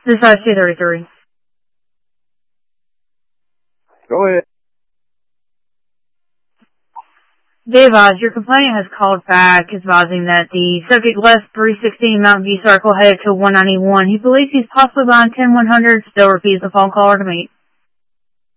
This is 233. Go ahead. Be advised, your complainant has called back advising that the subject left 316 Mountain View Circle headed to 191. He believes he's possibly behind 10100, still repeats the phone caller to me.